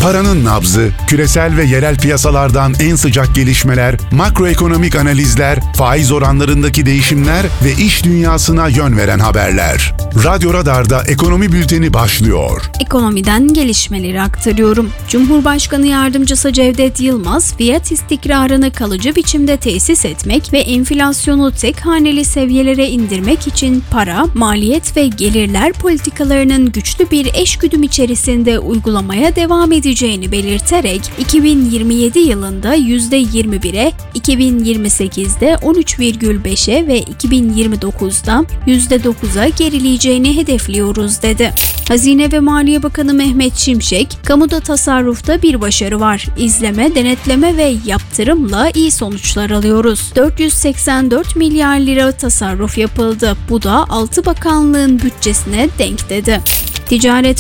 Paranın nabzı, küresel ve yerel piyasalardan en sıcak gelişmeler, makroekonomik analizler, faiz oranlarındaki değişimler ve iş dünyasına yön veren haberler. Radyo Radar'da Ekonomi Bülteni başlıyor. Ekonomiden gelişmeleri aktarıyorum. Cumhurbaşkanı Yardımcısı Cevdet Yılmaz, fiyat istikrarını kalıcı biçimde tesis etmek ve enflasyonu tek haneli seviyelere indirmek için para, maliyet ve gelirler politikalarının güçlü bir eşgüdüm içerisinde uygulamaya devam edeceğini belirterek 2027 yılında %21'e, 2028'de 13,5'e ve 2029'da %9'a gerileyeceğini hedefliyoruz dedi. Hazine ve Maliye Bakanı Mehmet Şimşek, kamuda tasarrufta bir başarı var. İzleme, denetleme ve yaptırımla iyi sonuçlar alıyoruz. 484 milyar lira tasarruf yapıldı. Bu da 6 bakanlığın bütçesine denk dedi. Ticaret